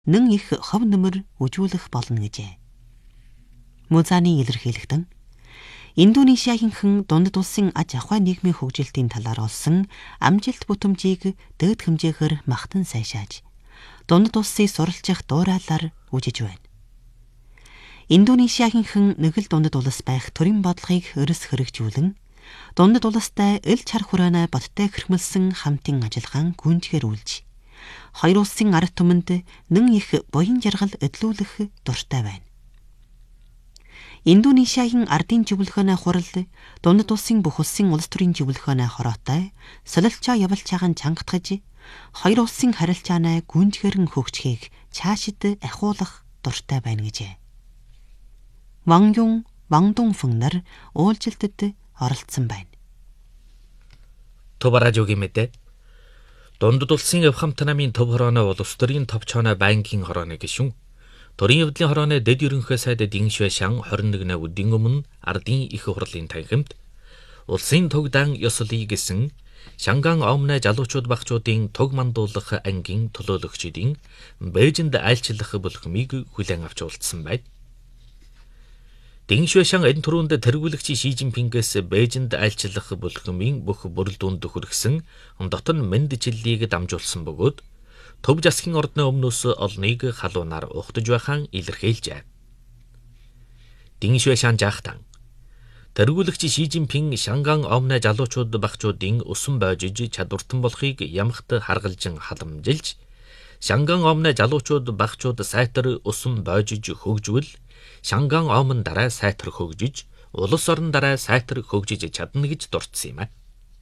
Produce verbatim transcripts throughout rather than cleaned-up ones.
нэн их хов нөмөр үжүүлэх болно гэжээ. Музааны илэрхийлэгтэн Индонезиагийнхан дундад улсын аж ахуй нийгмийн хөгжилтийн талаар олсон амжилт бүтэмжийг дээд хэмжээгээр магтан сайшааж, дундад улсыг суралцах дуурайлаар үжиж байна. Индонезиагийнхан нэг л дундад улс байх төрийн бодлогыг өрс хэрэгжүүлэн, дундад улстай ил чар хүрээний бодтой хэрхмэлсэн хамтын ажиллагаан гүнжгээр үйлж, хоёр улсын ард түмэнд нэн их буян жаргал эдлүүлэх дуртай байна. Индонезиагийн ардын зөвлөхөөний хурал дундад улсын бүх улсын улс төрийн зөвлөхөөний хороотой солилцоо явуулж байгаа чангатгаж, хоёр улсын харилцааны гүнжгэрэн хөгжихийг цаашид ахиулах дуртай байна гэжээ. Ван Юн, Ван Дунфэн нар уулзалтад оролцсон байна. Тубаражуугийн мэдээ. Дундад улсын Авхамт намын төв хорооны улс төрийн товчооны банкийн хорооны гишүүн Төрийн явдлын хорооны дэд ерөнхий сайд Дин Шуэшан хорин нэгний өдрийн өмнө ардын их хурлын танхимд улсын тогдаан ёслолыг гэсэн Шанган Омны залуучууд багчуудын туг мандуулах ангийн төлөөлөгчдийн Бээжинд айлчлах бүлхмийг хүлээн авч уулзсан байна. Дин Шуэшан энэ түрүүнд тэргүүлэгч Ши Жинпингээс Бээжинд айлчлах бүлхмийн бүх бүрэлдүүнд хүргэсэн дотор мэндчиллийг дамжуулсан бөгөөд төв засгийн ордны өмнөөс олныг халуунаар ухтаж байхаан илэрхийлжээ. Дин Шуэшан жаахтан тэргүүлэгч Ши Жинпин Шанган Омны залуучууд багчуудын өсөн бойжиж чадвартан болохыг ямагт харгалжин халамжилж, Шанган Омны залуучууд багчууд сайтар өсөн бойжиж хөгжвөл Шанган Омн дараа сайтар хөгжиж, улс орон дараа сайтар хөгжиж чадна гэж дурдсан юм а.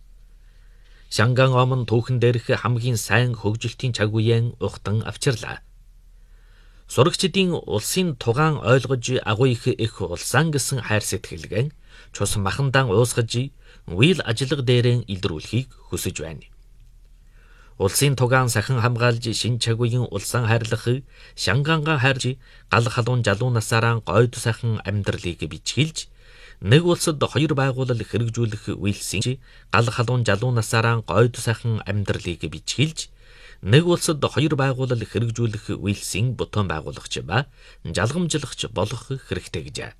Шанган Омн түүхэн дээрх хамгийн сайн хөгжилтийн цаг үеэн ухтан авчирлаа. Сурагчдын улсын тугаан ойлгож агуу их их улсаан гэсэн хайр сэтгэлгэн цус махандан уусгаж үйл ажиллагаа дээрэн илрүүлэхийг хүсэж байна. Улсын тугаан сахан хамгаалж шин цаг үеийн улсаан хайрлах Шанганга хайрж гал халуун залуу насаараа гойд сайхан амьдралыг бичгэлж, нэг улсад хоёр байгууллал хэрэгжүүлэх үйлсийн гал халуун залуу насаараа гойд сайхан амьдралыг бичгэлж, нэг улсад хоёр байгууллал хэрэгжүүлэх үйлсийн бутуун байгуулагч ба жалгамжлагч болох хэрэгтэй гэжээ.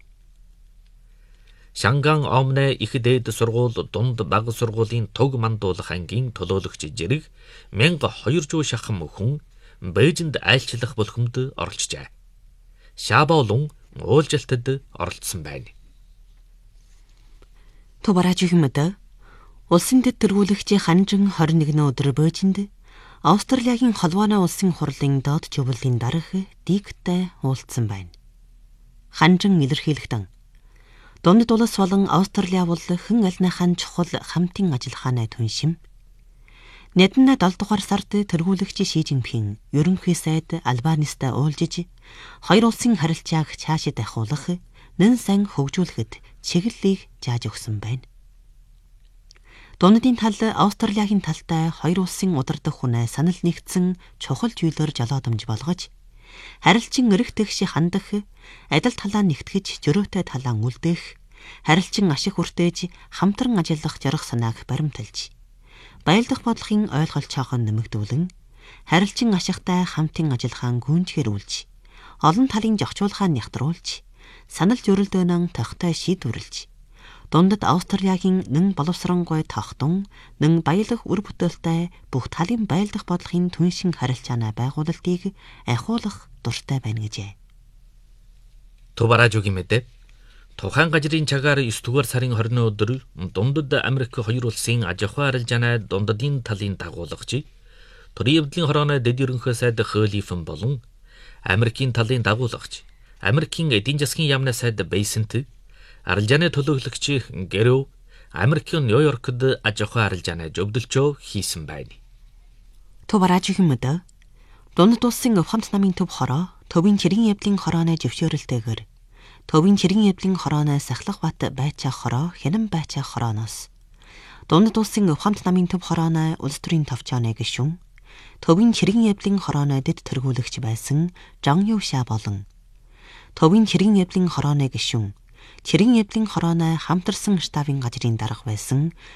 Шанган Омны их дээд сургууль дунд баг сургуулийн туг мандуулах ангийн төлөөлөгч Жирэг мянга хоёр зуун шахам хүн Бээжинд айлчлах бүлхэмд оролцжээ. Шаболон уулзалтад оролцсон байна. Тубаражуугийн мэдээ. Улсын дэд тэргүүлэгч Ханжин хорин нэгний өдөр Бээжинд Австралийн холбооны улсын хурлын доод зөвлөлийн дарга Диктэй уулзсан байна. Ханжин илэрхийлэгтэн дундад улс болон Австрали бол хэн альныхаа чухал хамтын ажиллагааны түншим. Нэднэ долоо дугаар сард тэргүүлэгч Ши Жинпин ерөнхий сайд Албанистай уулзж, хоёр улсын харилцааг цаашид ахиулах, нэн сан хөгжүүлэхэд чиглэлийг зааж өгсөн байна. Дундадын тал Австралийн талтай хоёр улсын удирдах хүнээ санал нэгдсэн чухал зүйлээр жолоодомж болгож, харилцан өргөтгөх хандах, адил талаа нэгтгэж зөрөөтэй талаа үлдээх, харилцан ашиг хүртээж хамтран ажиллах жаргах санааг баримталж, баялдах бодлогын ойлголцоогоо нэмэгдүүлэн, харилцан ашигтай хамтын ажиллагаан гүнжгээр үйлж, олон талын зохицуулахаа нягтруулж, санал зөрөлдөөнөн тогтой шийдвэрлэж, дундад Австралийн нэн боловсронгуй тогтун, нэн баялах үр бүтээлтэй бүх талын баялдах бодлогын түншин харилцааны байгуулалтыг ахиулах дуртай байна гэжээ. Тубаражуугийн мэдээ. Тухайн газрын цагаар девять дугаар сарын хорины өдөр дундад Америк хоёр улсын аж ахуй арилжааны дундадын талын дагуулагч Төрийн явдлын хорооны дэд ерөнхий сайд Хөлифэн болон Америкийн талын дагуулагч Америкийн эдийн засгийн яамны сайд Бейсент, арилжааны төлөөлөгч Гэрөө Америкийн Нью-Йоркд аж ахуй арилжааны зөвлөлтөө хийсэн байна. Тубаражуугийн мэдээ. Дундад улсын Авхамт намын төв хороо төвийн чиргийн явдлын хорооны зөвшөөрөлтэйгээр төвийн чиргийн явдлын хорооны Сахлах бат байцаах хороо Хянан байцаах хорооноос дундад улсын Авхамт намын төв хорооны улс төрийн товчооны гишүүн төвийн чиргийн явдлын хорооны дэд тэргүүлэгч байсан Жан Юша болон төвийн чиргийн явдлын хорооны гишүүн чиргийн явдлын хорооны хамтарсан штабын газрын дарга байсан